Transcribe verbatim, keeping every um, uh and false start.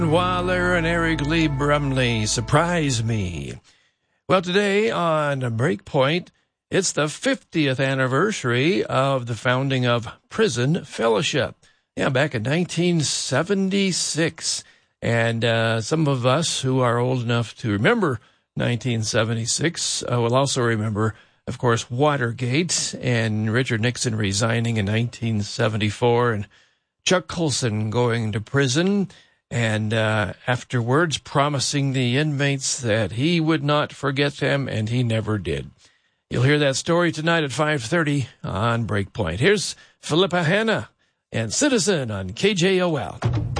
Waller and Eric Lee Brumley, Surprise Me. Well, today on Breakpoint, it's the fiftieth anniversary of the founding of Prison Fellowship. Yeah, back in nineteen seventy-six. And uh, some of us who are old enough to remember nineteen seventy-six uh, will also remember, of course, Watergate and Richard Nixon resigning in nineteen seventy-four and Chuck Colson going to prison. And uh, afterwards, promising the inmates that he would not forget them, and he never did. You'll hear that story tonight at five thirty on Breakpoint. Here's Philippa Hanna and Citizen on K J O L.